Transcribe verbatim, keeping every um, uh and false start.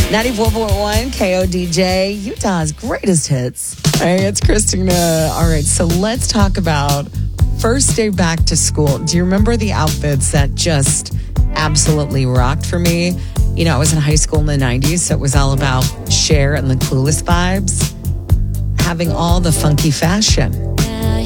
ninety-four point one K O D J, Utah's greatest hits. Hey, it's Christina. All right, so let's talk about first day back to school. Do you remember the outfits that just absolutely rocked for me? You know, I was in high school in the nineties, so it was all about Cher and the Clueless vibes. Having all the funky fashion.